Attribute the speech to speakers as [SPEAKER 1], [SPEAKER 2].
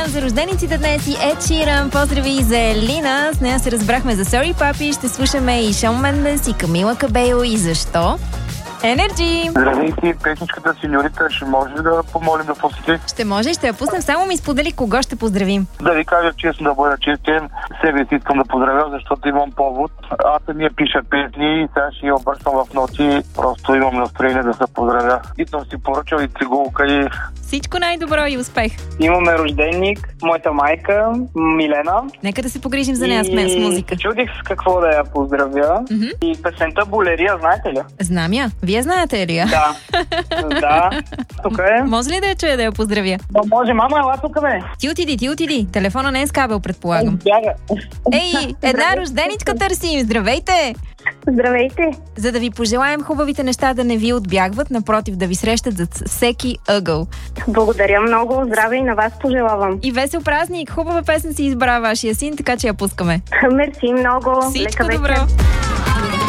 [SPEAKER 1] за рождениците днес и Ed Sheeran. Поздрави за Елина. С нея се разбрахме за Sorry Papi. Ще слушаме и Шон Мендес, и Камила Кабело. И защо? Енерджи!
[SPEAKER 2] Здравейте, песничката Синьорита, ще може да помолим да посети?
[SPEAKER 1] Ще може, ще я пуснем. Само ми сподели кого ще поздравим.
[SPEAKER 2] Да ви кажа честно, да бъда честен, себе си искам да поздравя, защото имам повод. Аз самия пиша песни и сега ще я обръщам в ночи. Просто имам настроение да се поздравя. И съм си поръчал и цигулка и...
[SPEAKER 1] Всичко най-добро и успех!
[SPEAKER 3] Имаме рожденник, моята майка, Милена.
[SPEAKER 1] Нека да се погрижим за нея с музика.
[SPEAKER 3] И чудих с какво да я поздравя. И песента Болерия, знаете ли?
[SPEAKER 1] Знам я. Вие знаете ли я?
[SPEAKER 3] Да. Да. Тук е.
[SPEAKER 1] Може ли да я чуя да я поздравя?
[SPEAKER 3] Да, може, мама, ела тук, бе.
[SPEAKER 1] Ти отиди. Телефона не е с кабел, предполагам.
[SPEAKER 3] Бяга.
[SPEAKER 1] Ей, една рожденичка търсим. Здравейте!
[SPEAKER 4] Здравейте!
[SPEAKER 1] За да ви пожелаем хубавите неща да не ви отбягват, напротив, да ви срещат зад всеки ъгъл.
[SPEAKER 4] Благодаря много. Здраве и на вас пожелавам.
[SPEAKER 1] И весел празник! Хубава песен си избра вашия син, така че я пускаме.
[SPEAKER 4] Мерси много.
[SPEAKER 1] Всичко
[SPEAKER 4] Лека вечер.
[SPEAKER 1] добро!